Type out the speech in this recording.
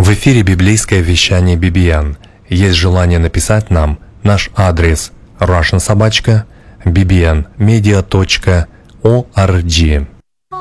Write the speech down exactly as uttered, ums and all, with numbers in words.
В эфире библейское вещание би би эн. Есть желание написать нам? Наш адрес russian собака би би эн медиа точка орг.